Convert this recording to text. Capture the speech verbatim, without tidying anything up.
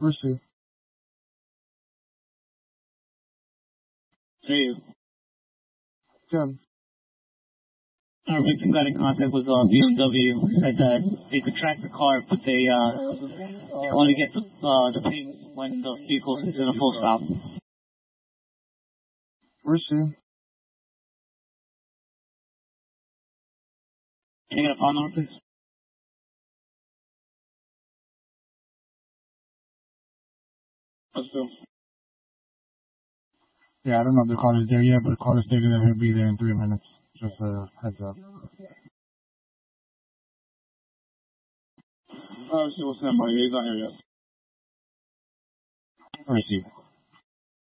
Receive. Save. Ten. Our victim got in contact with uh, B M W, said that they could track the car, but they uh, only get the, uh, the ping when the vehicle is in a full stop. Receive. Can you get a phone number, please? Let's go. Yeah, I don't know if the caller is there yet, but the caller stated that he'll be there in three minutes. Just a heads up. Uh, see what's that, buddy? He's not here yet. Receive.